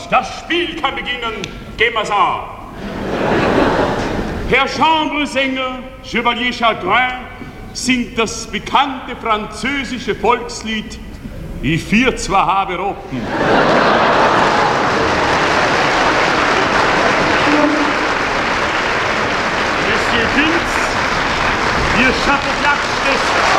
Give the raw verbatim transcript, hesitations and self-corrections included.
das Spiel kann beginnen. Gehen wir's an. Herr Chambresänger, Chevalier Chagrin, singt das bekannte französische Volkslied Ich vier zwar habe Rotten. Monsieur Vince, ihr Chapeau-Klatsch des